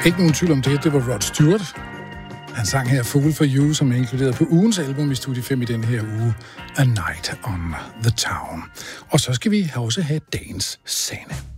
Ikke nogen tvivl om det var Rod Stewart. Han sang her Fool for You, som er inkluderet på ugens album i Studie 5 i den her uge, A Night on the Town. Og så skal vi også have dagens Sanne.